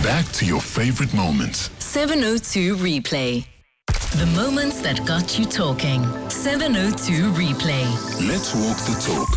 Back to your favorite moments. 702 Replay. The moments that got you talking. 702 Replay. Let's walk the talk.